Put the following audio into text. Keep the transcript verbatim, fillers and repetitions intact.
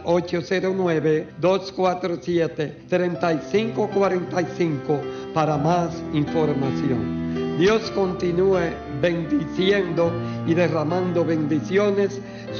ocho cero nueve, dos cuatro siete, tres cinco cuatro cinco para más información. Dios continúe bendiciendo y derramando bendiciones